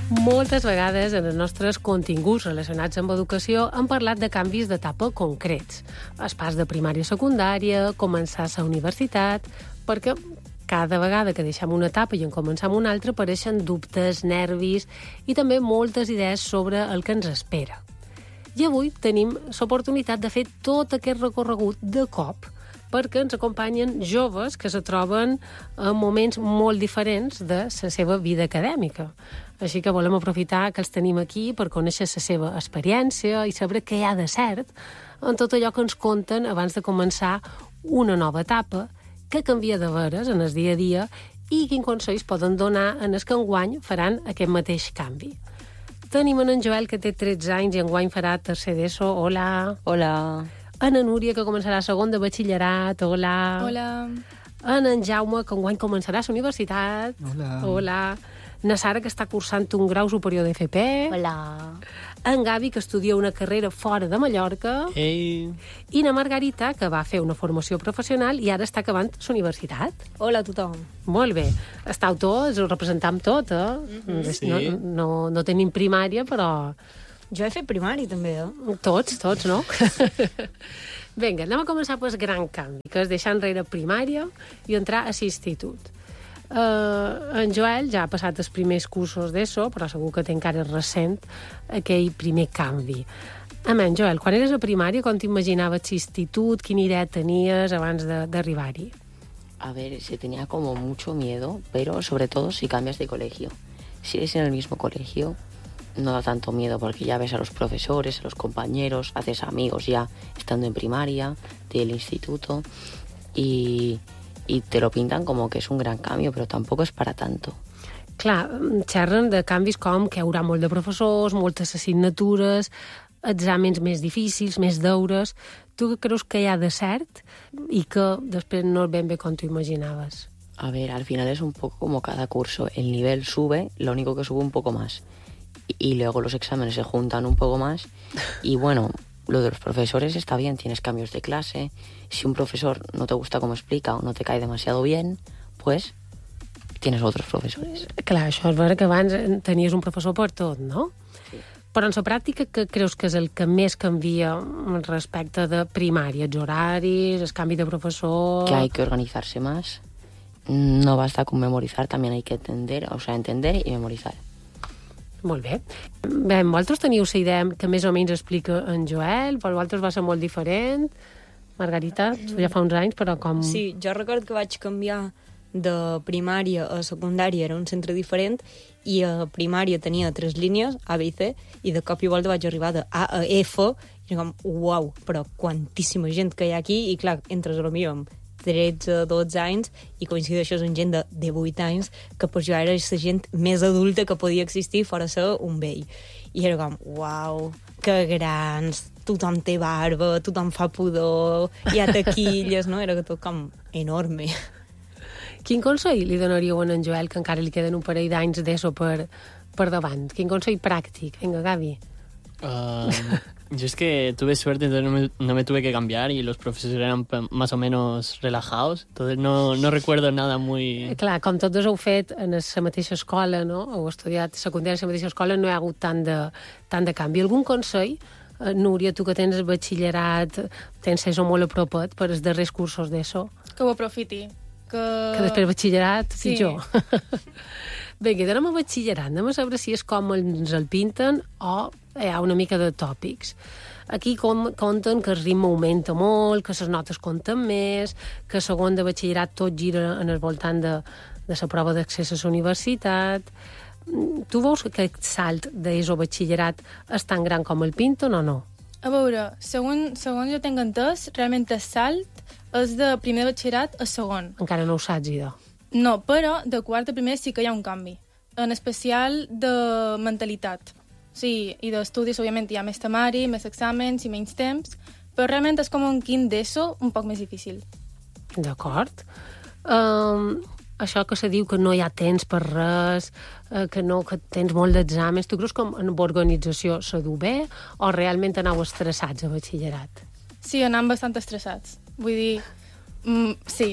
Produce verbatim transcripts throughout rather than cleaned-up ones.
Moltes vegades en els nostres continguts relacionats amb educació hem parlat de canvis d'etapa concrets. El pas de primària a secundària, començar a la universitat, perquè cada vegada que deixem una etapa i en comencem una altra apareixen dubtes, nervis i també moltes idees sobre el que ens espera. I avui tenim l'oportunitat de fer tot aquest recorregut de cop perquè ens acompanyen joves que se troben en moments molt diferents de la seva vida acadèmica. Així que volem aprofitar que els tenim aquí per conèixer la seva experiència i saber què hi ha de cert en tot allò que ens conten abans de començar una nova etapa, què canvia de veres en el dia a dia i quins consells poden donar en els que enguany faran aquest mateix canvi. Tenim en Joel, que té tretze anys i enguany farà tercer d'ESO. Hola. Hola. En Núria, que començarà segon de batxillerat. Hola. Hola. En en Jaume, que enguany començarà la universitat. Hola. Hola. Na Sara, que està cursant un grau superior d'F P. Hola. En Gavi, que estudia una carrera fora de Mallorca. Ei. I na Margarita, que va fer una formació professional i ara està acabant la universitat. Hola a tothom. Molt bé. Estau tots, us representam tot, eh? Mm-hmm. Sí. No, no, no tenim primària, però... Jo he fet primari, també, eh? Tots, tots, no? Vinga, anem a començar pel gran canvi, que és deixar enrere primària i entrar a l'institut. Uh, en Joel ja ha passat els primers cursos d'ESO, però segur que té encara recent aquell primer canvi. Amen, Joel, quan eres a primària, com t'imaginaves l'institut, quina idea tenies abans d'arribar-hi? A ver, se tenía como mucho miedo, pero sobre todo si cambias de colegio. Si eres en el mismo colegio, no da tanto miedo porque ya ves a los profesores, a los compañeros, haces amigos ya estando en primaria, del instituto, y... y te lo pintan como que es un gran cambio, però tampoc és para tanto. Clar, xerren de canvis com que hi haurà molt de professors, moltes assignatures, exàmens més difícils, més deures. Tu què creus que hi ha de cert i que després no és ben bé com t'ho imaginaves? A ver, al final es un poco como cada curso. El nivel sube, lo único que sube un poco más. Y, y luego los exámenes se juntan un poco más. Y bueno, lo de los profesores está bien, tienes cambios de clase. Si un profesor no te gusta cómo explica o no te cae demasiado bien, pues tienes otros profesores. Clar, això és vera que abans tenies un professor per tot, no? Sí. Però en la pràctica, què creus que és el que més canvia respecte de primària? Els horaris, el canvi de professor... Que hay que organizarse más. No basta con memorizar, también hay que entender, o sea, entender y memorizar. Molt bé. Bé, vosaltres teniu la idea que més o menys explica en Joel, per vosaltres va ser molt diferent. Margarita, tu ja fa uns anys, però com... Sí, jo recordo que vaig canviar de primària a secundària, era un centre diferent, i a primària tenia tres línies, A, B i C, i de cop i volta vaig arribar de A a F, i era com, uau, però quantíssima gent que hi ha aquí, i clar, entres a lo millor amb tretze, dotze anys, i coincideixes amb gent de divuit anys, que per jo era la gent més adulta que podia existir fora ser un vell. I era com, uau, que grans, tothom té barba, tothom fa pudor, hi ha taquilles, no? Era tot com enorme. Quin consell li donaríeu a en Joel, que encara li queden un parell d'anys d'ESO per, per davant? Quin consell pràctic? Vinga, Gavi. Uh, yo es que tuve suerte, entonces no me, no me tuve que cambiar y los profesores eran p- más o menos relajados, entonces no, no recuerdo nada muy... Clar, com tots heu fet en la mateixa escola, no? Heu estudiat secundària a la mateixa escola, no hi ha hagut tant de, tant de canvi. Algun consell? Uh, Núria, tu que tens batxillerat, tens ESO molt a propet per els darrers cursos d'ESO, Que ho aprofiti. Que, que després batxillerat, Sí. pitjor. Vinga, anem a batxillerat, anem a saber si és com ens el pinten o hi ha una mica de tòpics. Aquí com, conten que el ritme augmenta molt, que les notes compten més, que segon de batxillerat tot gira en el voltant de, de la prova d'accés a la universitat. Tu veus que aquest salt d'ESO a batxillerat és tan gran com el pinten o no? A veure, segons, segons jo tinc entès, realment el salt és de primer de batxillerat a segon. Encara no ho saps, idò. No, però de quart a primer sí que hi ha un canvi. En especial de mentalitat. Sí, i d'estudis, òbviament, hi ha més temari, més exàmens i menys temps, però realment és com un quint d'ESO un poc més difícil. D'acord. Um, això que se diu que no hi ha temps per res, eh, que no, que tens molt d'exàmens, tu creus que en organització se du bé o realment aneu estressats a batxillerat? Sí, anem bastant estressats. Vull dir, mm, sí,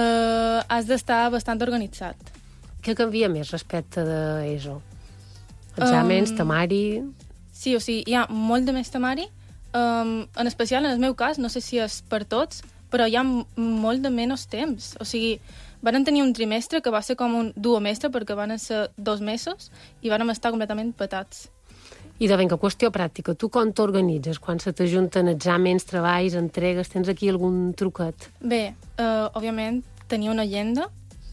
uh, has d'estar bastant organitzat. Què canvia més respecte d'ESO? Exàmens, Um, temari... Sí, o sigui, hi ha molt de més temari. Um, en especial, en el meu cas, no sé si és per tots, però hi ha m- molt de menys temps. O sigui, van tenir un trimestre que va ser com un duomestre, perquè van ser dos mesos, i vam estar completament petats. I de vinga, qüestió pràctica. Tu com t'organitzes? Quan se t'ajunten exàmens, treballs, entregues? Tens aquí algun truquet? Bé, uh, òbviament, tenir una agenda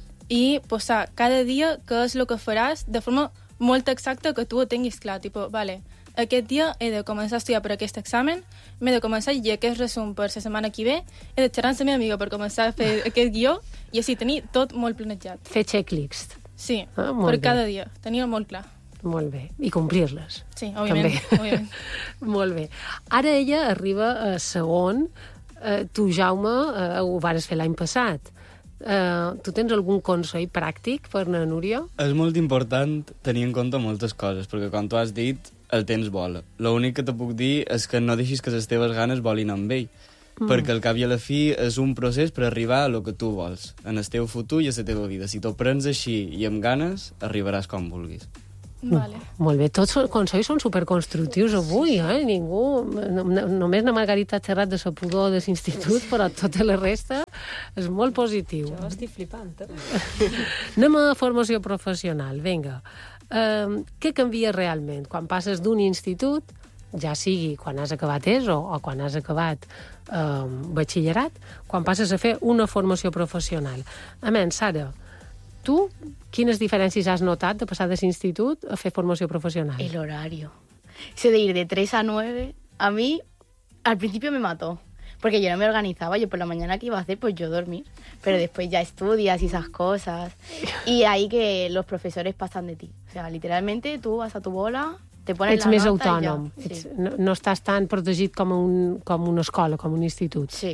i posar cada dia què és el que faràs de forma molt exacta que tu ho tinguis clar. Tipo, vale, aquest dia he de començar a estudiar per aquest examen, m'he de començar a llegir aquest resum per la setmana que ve, he de xerrar amb la meva amiga per començar a fer aquest guió i així tenir tot molt planejat. Fer checklist. Sí, Ah, molt per bé. cada dia, tenir-ho molt clar. Molt bé. I complir-les. Sí, òbviament. òbviament. Molt bé. Ara ella arriba a segon. Eh, tu, Jaume, eh, ho vares fer l'any passat. Eh, tu tens algun consell pràctic per na Núria? És molt important tenir en compte moltes coses, perquè com tu has dit, el temps vola. L'únic que te puc dir és que no deixis que les teves ganes volin amb ell, mm. perquè al cap i a la fi és un procés per arribar a lo que tu vols, en el teu futur i a la teva vida. Si t'ho prens així i amb ganes, arribaràs com vulguis. Vale. Molt bé, tots els consells són superconstructius avui, eh? Ningú... No, no, només la Margarita ha xerrat de la pudor de l'institut, però tota la resta és molt positiu. Jo estic flipant, eh? Anem a formació professional, vinga. Uh, què canvia realment quan passes d'un institut, ja sigui quan has acabat ESO o quan has acabat uh, batxillerat, quan passes a fer una formació professional? A menys, Sara, tu quines diferències has notat de passar de l'institut a fer formació professional? El horario. Eso de ir de tres a nueve, a mí al principio me mató. Porque yo no me organizaba, yo por la mañana que iba a hacer, pues yo dormir. Pero después ya estudias y esas cosas. Y ahí que los profesores pasan de ti. O sea, literalmente tú vas a tu bola, te pones Ets la més nota autònom. y ya. Ets, Sí. no, no estàs tan protegit com, un, com una escola, com un institut. Sí.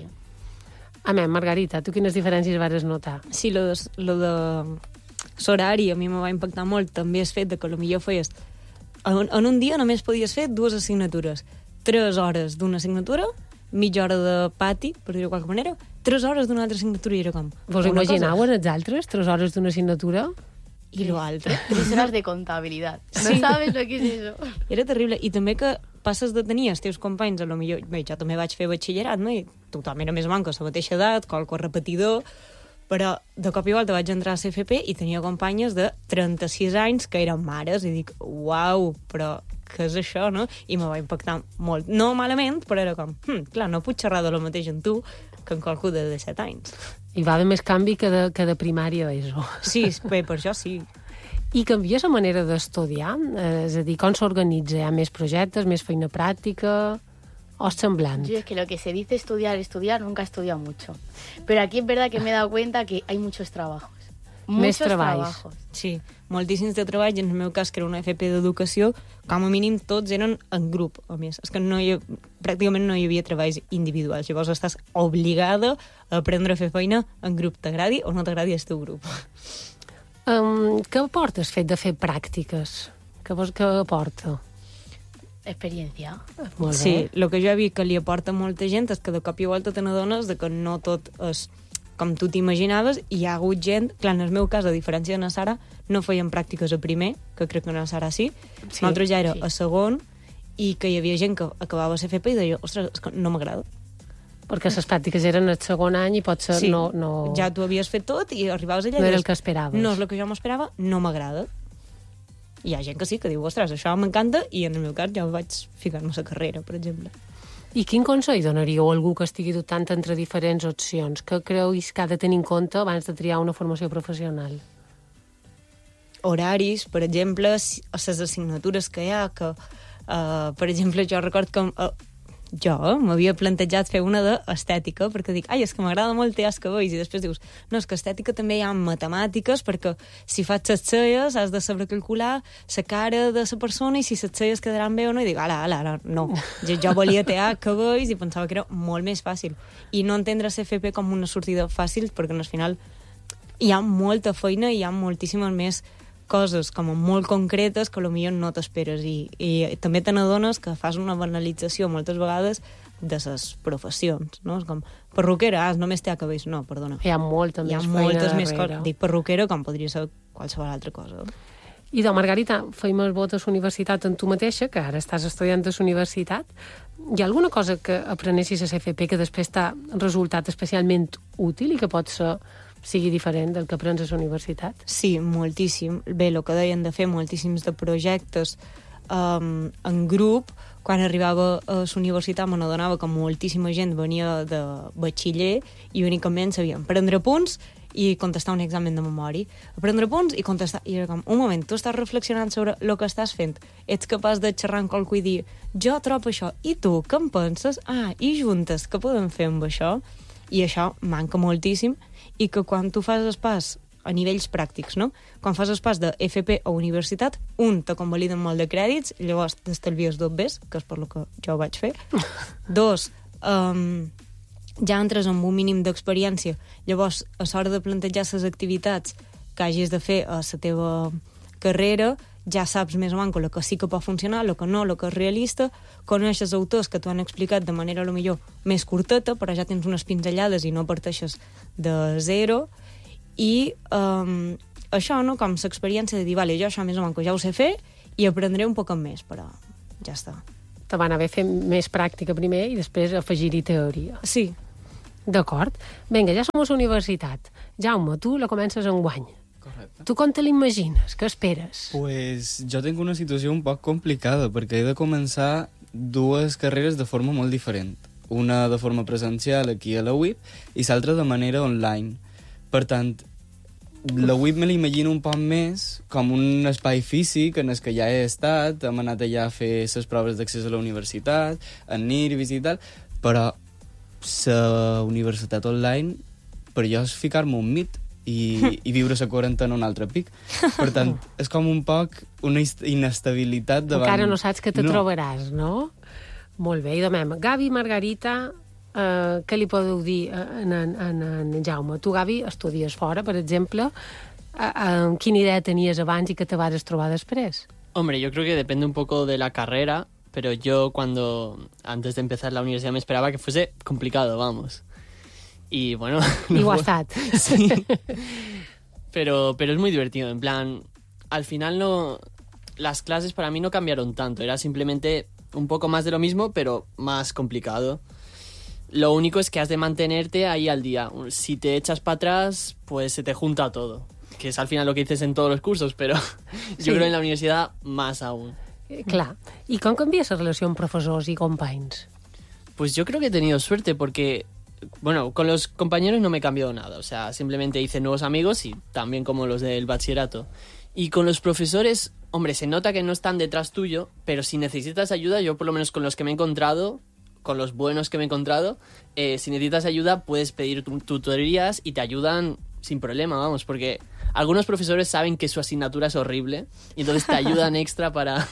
A més, Margarita, tu quines diferències vas notar? Sí, lo de, lo de l'horari a mi me va impactar molt. També és fet de que potser feies... En, en un dia només podies fer dues assignatures. Tres hores d'una assignatura, mitja hora de pati, per dir-ho de qualque manera, tres hores d'una altra assignatura i era com... Vos una imagineu cosa. en els altres tres hores d'una assignatura? I l'altre. Tres horas de contabilidad. No Sí. sabes lo que es eso. Era terrible. I també que passes de tenir els teus companys, a lo millor, bé, jo també vaig fer batxillerat, no? I tothom era més manco, a la mateixa edat, qualque repetidor, però de cop i volta vaig entrar a C F P i tenia companyes de trenta-sis anys que eren mares i dic, uau, però què és això, no? I me va impactar molt. No malament, però era com, hm, clar, no puc xerrar de lo mateix en tu que en qualcú de disset anys. Hi va haver més canvi que de, que de primària a ESO. Sí, bé, per això sí. I canvia la manera d'estudiar? Eh, és a dir, com s'organitza? Hi ha més projectes, més feina pràctica... o és semblant? Yo es que lo que se dice estudiar, estudiar, nunca he estudiado mucho. Pero aquí es verdad que me he dado cuenta que hay muchos trabajos. Més Muchos treballs. trabajos. Sí, moltíssims de treball, en el meu cas, que era una F P d'educació, com a mínim tots eren en grup, a més. És que no hi, pràcticament no hi havia treballs individuals, llavors estàs obligada a aprendre a fer feina en grup, t'agradi o no t'agradi el teu grup. Um, què aporta el fet de fer pràctiques? Què, vos, què aporta? Experiencia. Molt bé. Sí, el que jo he vist que li aporta molta gent és que de cop i volta te n'adones de que no tot és com tu t'imaginaves i hi ha hagut gent, clar, en el meu cas, a diferència de na Sara, no feien pràctiques a primer, que crec que na Sara sí, Sí, sí l'altre ja era sí. a segon, i que hi havia gent que acabava a C F P i deia, ostres, és que no m'agrada. Perquè les pràctiques eren el segon any i potser Sí, no, no, ja t'ho havies fet tot i arribaves allà no i era el deies, que esperaves. no és el que jo m'esperava, no m'agrada. Hi ha gent que sí, que diu, ostres, això m'encanta, i en el meu cas ja vaig ficar-me a la carrera, per exemple. I quin consell donaríeu a algú que estigui dubtant entre diferents opcions? Què creus que ha de tenir en compte abans de triar una formació professional? Horaris, per exemple, si- a les assignatures que hi ha, que, uh, per exemple, jo record que uh, jo m'havia plantejat fer una d'estètica, perquè dic, ai, és que m'agrada molt teatre que veus, i després dius, no, és que estètica també hi ha matemàtiques, perquè si fas les celles has de saber calcular la cara de la persona i si les celles quedaran bé o no, i dic, ala, ala, ala no. Jo, jo volia teatre que veus i pensava que era molt més fàcil. I no entendre C F P com una sortida fàcil, perquè al final hi ha molta feina i hi ha moltíssimes més coses com molt concretes que potser no t'esperes i, i també te n'adones que fas una banalització moltes vegades de les professions, no? És com, perruquera, ah, només té a cabells. No, perdona. Hi ha molta Hi ha més feina moltes més darrere. coses. Dic perruquera com podria ser qualsevol altra cosa. I de Margarita, feim el vot a la universitat en tu mateixa, que ara estàs estudiant a la universitat. Hi ha alguna cosa que aprenessis a la F P que després t'ha resultat especialment útil i que pot ser sigui diferent del que aprens a la universitat? Sí, moltíssim. Bé, el que deien de fer moltíssims de projectes um, en grup. Quan arribava a la universitat me n'adonava que moltíssima gent venia de batxiller i únicament sabien prendre punts i contestar un examen de memòria. Prendre punts i contestar. I era com, un moment, tu estàs reflexionant sobre el que estàs fent. Ets capaç de xerrar amb qualcú i dir, jo trobo això. I tu, què en penses? Ah, i juntes, què podem fer amb això? I això manca moltíssim. I que quan tu fas el pas a nivells pràctics, no? Quan fas el pas de F P a universitat, un, te convaliden molt de crèdits, llavors t'estalvies dos Bs, que és per lo que jo vaig fer. Dos, um, ja entres amb un mínim d'experiència, llavors a l'hora de plantejar les activitats que hagis de fer a la teva carrera, ja saps més o menys el que sí que pot funcionar, el que no, el que és realista, coneixes autors que t'ho han explicat de manera a lo millor més curteta, però ja tens unes pinzellades i no parteixes de zero, i um, això, no?, com l'experiència de dir, vale, jo això més o menys ja ho sé fer i aprendré un poc més, però ja està. Te van haver fet més pràctica primer i després afegir-hi teoria. Sí. D'acord. Vinga, ja som a la universitat. Jaume, tu la comences enguany. Correcte. Tu com te l'imagines? Què esperes? Pues jo tinc una situació un poc complicada, perquè he de començar dues carreres de forma molt diferent. Una de forma presencial aquí a la U I P i l'altra de manera online. Per tant, la U I P me l'imagino un poc més com un espai físic en el que ja he estat, hem anat allà a fer les proves d'accés a la universitat, a N I R, visitar, però la universitat online per jo és ficar-me un mit i, i viure la quarantena un altre pic. Per tant, és com un poc una inestabilitat davant... Encara no saps que te no. trobaràs, no? Molt bé, i demem. Gavi, Margarita, eh, què li podeu dir en, en, en, en Jaume? Tu, Gavi, estudies fora, per exemple. Eh, eh, quina idea tenies abans i que te vas trobar després? Hombre, yo creo que depende un poco de la carrera, pero yo cuando, antes de empezar la universidad, me esperaba que fuese complicado, vamos. Y bueno... I no ho ha fue- estat. Sí. pero, pero es muy divertido, en plan, al final no... Las clases para mí no cambiaron tanto, era simplemente un poco más de lo mismo, pero más complicado. Lo único es que has de mantenerte ahí al día. Si te echas para atrás, pues se te junta todo. Que es al final lo que dices en todos los cursos, pero Sí. yo creo que en la universidad más aún. Eh, Clar. I com canvia la relació amb professors i companys? Pues yo creo que he tenido suerte porque, bueno, con los compañeros no me he cambiado nada. O sea, simplemente hice nuevos amigos y también como los del bachillerato. Y con los profesores, hombre, se nota que no están detrás tuyo, pero si necesitas ayuda, yo por lo menos con los que me he encontrado, con los buenos que me he encontrado, eh, si necesitas ayuda puedes pedir tu- tutorías y te ayudan sin problema, vamos, porque algunos profesores saben que su asignatura es horrible y entonces te ayudan extra para...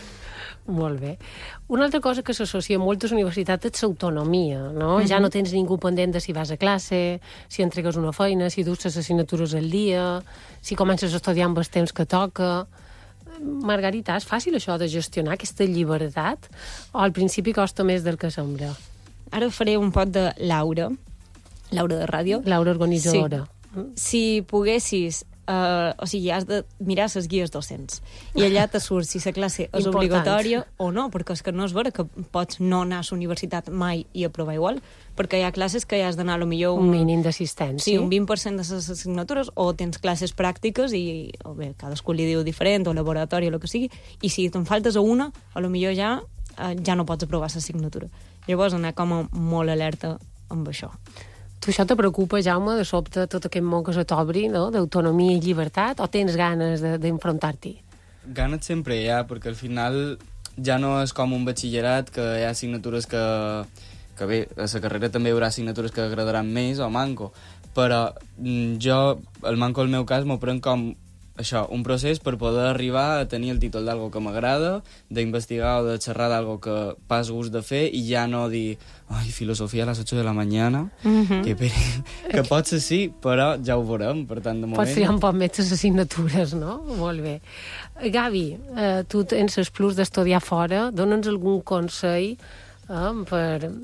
Molt bé. Una altra cosa que s'associa molt a la universitat és l'autonomia, no? Ja no tens ningú pendent de si vas a classe, si entregues una feina, si dus les assignatures al dia, si comences a estudiar amb el temps que toca... Margarita, és fàcil això de gestionar aquesta llibertat o al principi costa més del que sembla? Ara faré un pot de Laura, Laura de ràdio. Laura organitzadora. Sí. Si poguessis, uh, o sigui, has de mirar les guies docents i allà te surt si la classe és Important. obligatòria o no, perquè és que no és vera que pots no anar a la universitat mai i aprovar igual, perquè hi ha classes que ja has d'anar a lo millor Un mínim d'assistència. Sí, un vint per cent de les assignatures, o tens classes pràctiques i, o bé, cadascú li diu diferent, o laboratori, o el que sigui, i si te'n faltes a una, a lo millor ja, eh, ja no pots aprovar l'assignatura. Llavors, anar com a molt alerta amb això. Tu això te preocupa, Jaume, de sobte tot aquest món que se t'obri, no?, d'autonomia i llibertat, o tens ganes de- d'enfrontar-t'hi? Ganes sempre hi ha, perquè al final ja no és com un batxillerat, que hi ha assignatures que, que bé, a la carrera també hi haurà assignatures que agradaran més o manco, però mm, jo, el manco el meu cas, m'ho prenc com això, un procés per poder arribar a tenir el títol d'algo que m'agrada, d'investigar o de xerrar d'algo que pas gust de fer i ja no dir, ai, filosofia a les ocho de la mañana, Mhm. que, peri... que pot ser sí, però ja ho veurem, per tant, de moment... Pots triar un poc més les assignatures, no? Molt bé. Gavi, eh, tu tens el plus d'estudiar fora. Dóna'ns algun consell eh, per,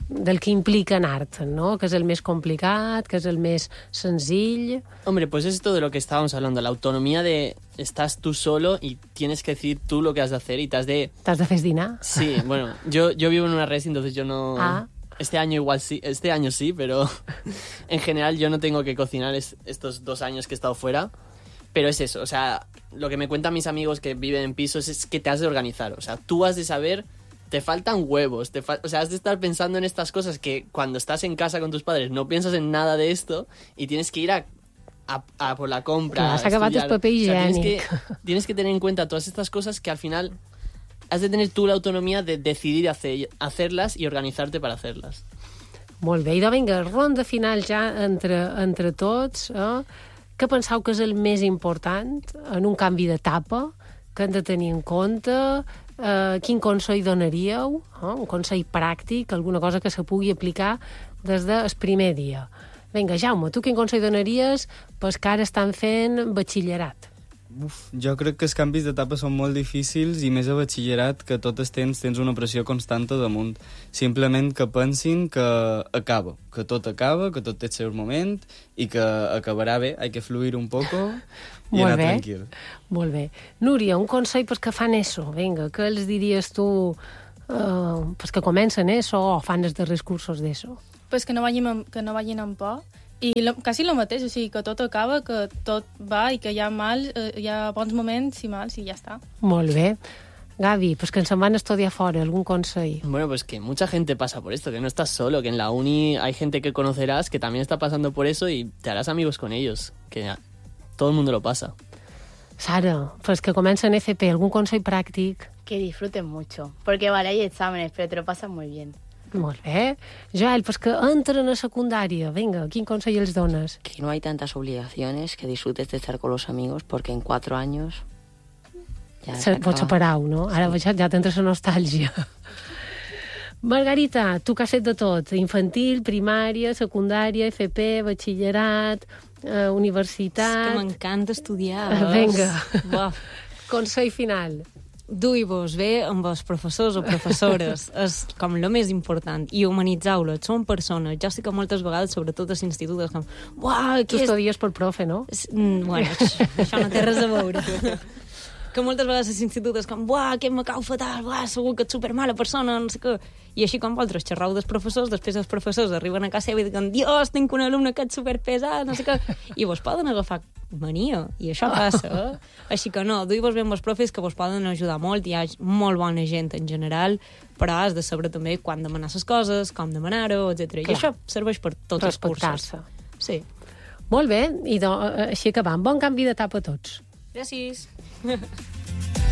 del que implica anar-te'n, no? Que és el més complicat, que és el més senzill... Hombre, pues es esto de lo que estábamos hablando, la autonomía de estás tú solo y tienes que decir tú lo que has de hacer y te has de... T'has de fer dinar? Sí, bueno, yo, yo vivo en una resi, entonces yo no... Ah. Este año igual sí, este año sí, pero en general yo no tengo que cocinar es, estos dos años que he estado fuera. Pero es eso, o sea, lo que me cuentan mis amigos que viven en pisos es que te has de organizar. O sea, tú has de saber, te faltan huevos, te fal- o sea, has de estar pensando en estas cosas que cuando estás en casa con tus padres no piensas en nada de esto y tienes que ir a, a, a por la compra. Clar, s'ha acabat el paper O sea, tienes, higiènic. que, tienes que tener en cuenta todas estas cosas que al final has de tener tú la autonomía de decidir hacer, hacerlas y organizarte para hacerlas. Molt bé, idò, vinga, ronda final ja entre, entre tots. Eh? Què penseu que és el més important en un canvi d'etapa que hem de tenir en compte? Eh, quin consell donaríeu? Eh? Un consell pràctic, alguna cosa que se pugui aplicar des del primer dia. Vinga, Jaume, tu quin consell donaries pels que ara estan fent batxillerat? Uf, jo crec que els canvis d'etapa són molt difícils i més a batxillerat, que tot el temps tens una pressió constant damunt. Simplement que pensin que acaba, que tot acaba, que tot té el seu moment i que acabarà bé, hay que fluir un poco i Molt anar bé. tranquil. Molt bé. Núria, un consell pels que fan eso. Vinga, què els diries tu eh, pels que comencen eso o fan els darrers cursos d'eso? Pues que no vagin amb, que no vagin amb por. I lo, quasi el mateix, o sigui, que tot acaba, que tot va i que hi ha mal, eh, hi ha bons moments i mals i ja està. Molt bé. Gavi, pues que ens en van a estudiar fora, algun consell? Bueno, pues que mucha gente pasa por esto, que no estás solo, que en la uni hay gente que conocerás que también está pasando por eso y te harás amigos con ellos, que todo el mundo lo pasa. Sara, pues que comencen F P, algun consell pràctic? Que disfruten mucho. Porque vale, hay exámenes, pero te lo pasas muy bien. Molt bé. Joel, pues que entren a secundària. Vinga, quin consell els dones? Que no hay tantas obligaciones, que disfrutes de estar con los amigos, porque en cuatro años ya se Se, acaba. pots separar-ho, no? Ara ja, ja t'entres la nostàlgia. Margarita, tu que has fet de tot. Infantil, primària, secundària, F P, batxillerat, eh, És universitat... que m'encanta estudiar. Ah, vinga. Buah. Consell final. Duï-vos bé amb els professors o professores, és com el més important, i humanitzeu-les, són persones. Jo sé que moltes vegades, sobretot a l'institut, és com, uah, Tu que és... estudies per profe, no? És- mm, Bueno, això no té res a veure. Que moltes vegades a l'institut és com, buah, que me cau fatal, buah, segur que ets supermala persona, no sé què. I així com vosaltres xerrau dels professors, després els professors arriben a casa i diuen, Dios, tinc un alumne que ets superpesat, no sé què. I vos poden agafar mania, i això passa. Eh? Així que no, duï-vos bé amb els profes, que vos poden ajudar molt, hi ha molt bona gent en general, però has de saber també quan demanar les coses, com demanar-ho, etcètera. I Clar. això serveix per tots els cursos. Respectar-se. Sí. Molt bé, i do, així acabam. Bon canvi d'etapa a tots. Gràcies.